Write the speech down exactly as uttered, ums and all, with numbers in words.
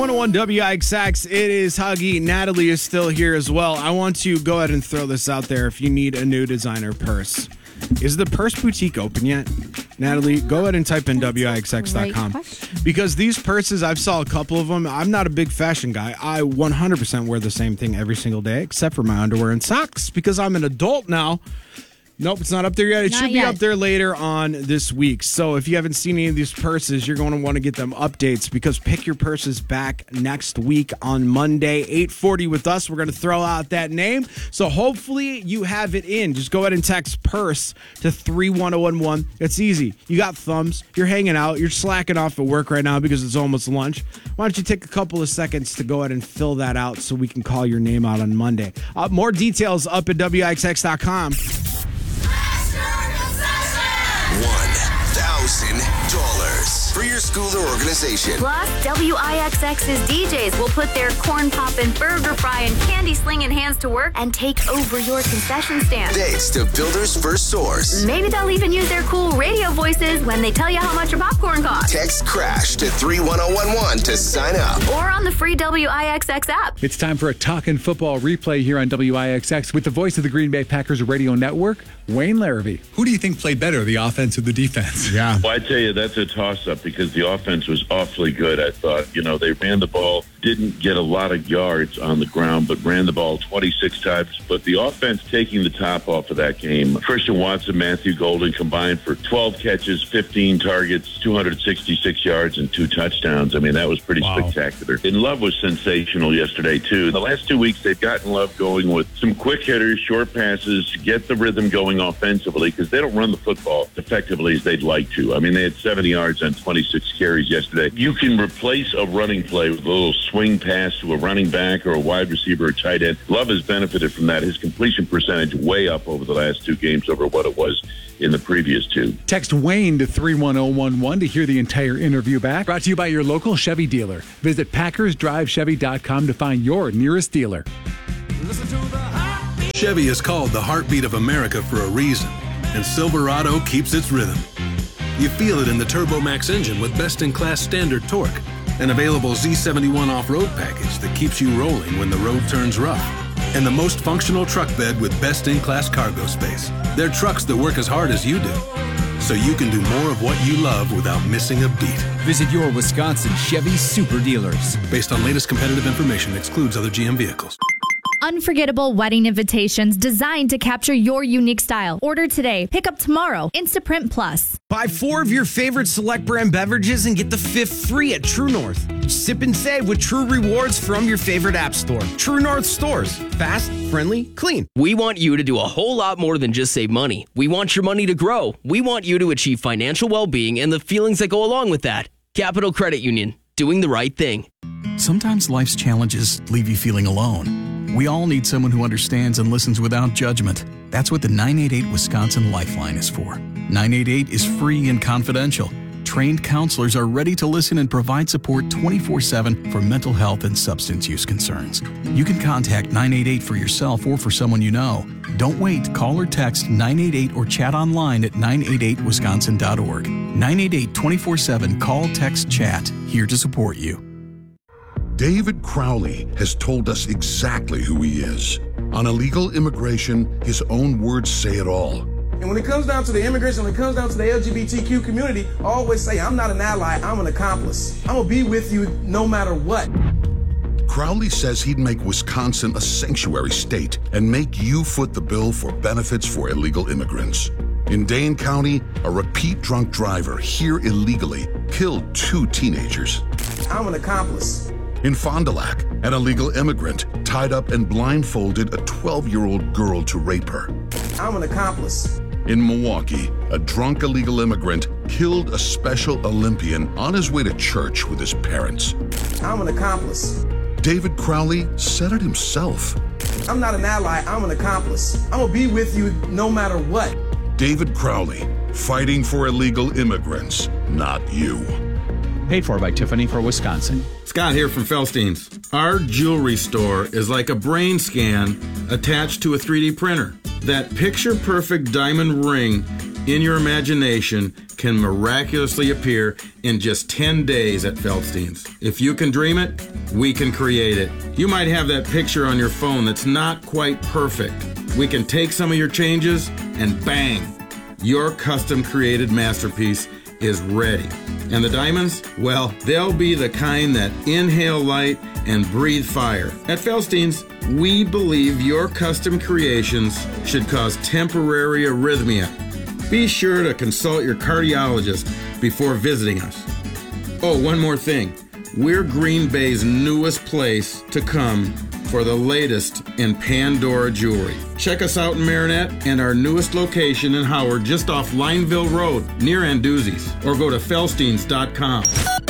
one oh one W I X X. It is Huggy. Natalie is still here as well. I want to go ahead and throw this out there. If you need a new designer purse, is the Purse Boutique open yet? Natalie, go ahead and type in W I X X dot com. Because these purses, I've saw a couple of them. I'm not a big fashion guy. I one hundred percent wear the same thing every single day, except for my underwear and socks, because I'm an adult now. Nope, it's not up there yet. It Not should be yet. up there later on this week. So if you haven't seen any of these purses, you're going to want to get them updates, because Pick Your Purses back next week on Monday, eight forty with us. We're going to throw out that name. So hopefully you have it in. Just go ahead and text purse to three one zero one one. It's easy. You got thumbs. You're hanging out. You're slacking off at work right now because it's almost lunch. Why don't you take a couple of seconds to go ahead and fill that out so we can call your name out on Monday. Uh, more details up at W I X X dot com. one thousand dollars for your school or organization. Plus, W I X X's D Js will put their corn poppin', burger fry, and candy slinging hands to work and take over your concession stand. Thanks to Builder's First Source. Maybe they'll even use their cool radio voices when they tell you how much your popcorn costs. Text CRASH to three one zero one one to sign up. Or on the free W I X X app. It's time for a Talkin' Football replay here on W I X X with the voice of the Green Bay Packers radio network, Wayne Larrabee. Who do you think played better, the offense or the defense? Yeah. Well, I tell you, that's a toss-up because the offense was awfully good, I thought. You know, they ran the ball, didn't get a lot of yards on the ground, but ran the ball twenty-six times. But the offense taking the top off of that game. Christian Watson, Matthew Golden combined for twelve catches, fifteen targets, two hundred sixty-six yards, and two touchdowns. I mean, that was pretty Wow. spectacular. And Love was sensational yesterday, too. The last two weeks, they've gotten Love going with some quick hitters, short passes, get the rhythm going offensively, because they don't run the football effectively as they'd like to. I mean, they had seventy yards on twenty-six carries yesterday. You can replace a running play with a little swing pass to a running back or a wide receiver or tight end. Love has benefited from that. His completion percentage way up over the last two games over what it was in the previous two. Text Wayne to three one zero one one to hear the entire interview back. Brought to you by your local Chevy dealer. Visit Packers Drive Chevy dot com to find your nearest dealer. Chevy is called the heartbeat of America for a reason, and Silverado keeps its rhythm. You feel it in the TurboMax engine with best-in-class standard torque, an available Z seventy-one off-road package that keeps you rolling when the road turns rough, and the most functional truck bed with best-in-class cargo space. They're trucks that work as hard as you do, so you can do more of what you love without missing a beat. Visit your Wisconsin Chevy super dealers. Based on latest competitive information, excludes other G M vehicles. Unforgettable wedding invitations designed to capture your unique style. Order today. Pick up tomorrow. Instaprint Plus. Buy four of your favorite Select brand beverages and get the fifth free at True North. Sip and save with True Rewards from your favorite app store. True North stores. Fast, friendly, clean. We want you to do a whole lot more than just save money. We want your money to grow. We want you to achieve financial well-being and the feelings that go along with that. Capital Credit Union. Doing the right thing. Sometimes life's challenges leave you feeling alone. We all need someone who understands and listens without judgment. That's what the nine eight eight Wisconsin Lifeline is for. nine eight eight is free and confidential. Trained counselors are ready to listen and provide support twenty-four seven for mental health and substance use concerns. You can contact nine eight eight for yourself or for someone you know. Don't wait. Call or text nine eight eight or chat online at nine eight eight wisconsin dot org. nine eight eight twenty-four seven Call, text, chat. Here to support you. David Crowley has told us exactly who he is. On illegal immigration, his own words say it all. And when it comes down to the immigration, when it comes down to the L G B T Q community, I always say, I'm not an ally, I'm an accomplice. I'm gonna be with you no matter what. Crowley says he'd make Wisconsin a sanctuary state and make you foot the bill for benefits for illegal immigrants. In Dane County, a repeat drunk driver here illegally killed two teenagers. I'm an accomplice. In Fond du Lac, an illegal immigrant tied up and blindfolded a twelve-year-old girl to rape her. I'm an accomplice. In Milwaukee, a drunk illegal immigrant killed a Special Olympian on his way to church with his parents. I'm an accomplice. David Crowley said it himself. I'm not an ally, I'm an accomplice. I'm gonna be with you no matter what. David Crowley, fighting for illegal immigrants, not you. Paid for by Tiffany for Wisconsin. Scott here from Felstein's. Our jewelry store is like a brain scan attached to a three D printer. That picture-perfect diamond ring in your imagination can miraculously appear in just ten days at Feldstein's. If you can dream it, we can create it. You might have that picture on your phone that's not quite perfect. We can take some of your changes and bang, your custom created masterpiece is ready. And the diamonds? Well, they'll be the kind that inhale light and breathe fire. At Feldstein's, we believe your custom creations should cause temporary arrhythmia. Be sure to consult your cardiologist before visiting us. Oh, one more thing. We're Green Bay's newest place to come for the latest in Pandora jewelry. Check us out in Marinette and our newest location in Howard, just off Lineville Road, near Anduzzi's, or go to Feldsteins dot com.